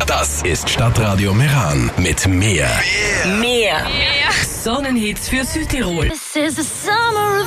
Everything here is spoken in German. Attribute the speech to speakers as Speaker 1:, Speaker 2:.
Speaker 1: Das ist Stadtradio Meran mit mehr.
Speaker 2: Mehr. Sonnenhits für Südtirol.
Speaker 3: This is the summer